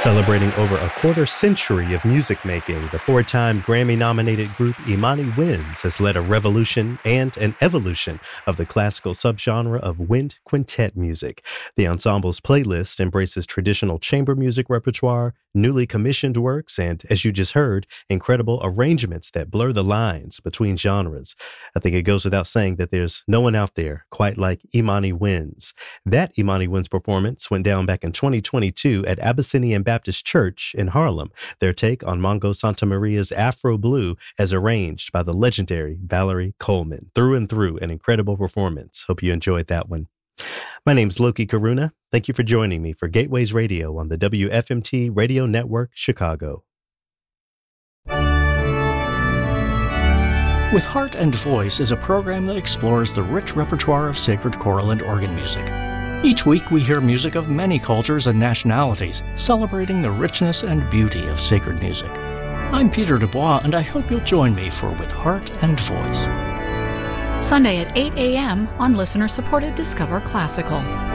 Celebrating over a quarter century of music making, the four-time Grammy-nominated group Imani Winds has led a revolution and an evolution of the classical subgenre of wind quintet music. The ensemble's playlist embraces traditional chamber music repertoire, newly commissioned works, and, as you just heard, incredible arrangements that blur the lines between genres. I think it goes without saying that there's no one out there quite like Imani Winds. That Imani Winds performance went down back in 2022 at Abyssinian Baptist Church in Harlem. Their take on Mongo Santa Maria's Afro Blue as arranged by the legendary Valerie Coleman. Through and through, an incredible performance. Hope you enjoyed that one. My name's Loki Karuna. Thank you for joining me for Gateways Radio on the WFMT Radio Network, Chicago. With Heart and Voice is a program that explores the rich repertoire of sacred choral and organ music. Each week we hear music of many cultures and nationalities, celebrating the richness and beauty of sacred music. I'm Peter Dubois, and I hope you'll join me for With Heart and Voice. Sunday at 8 a.m. on listener-supported Discover Classical.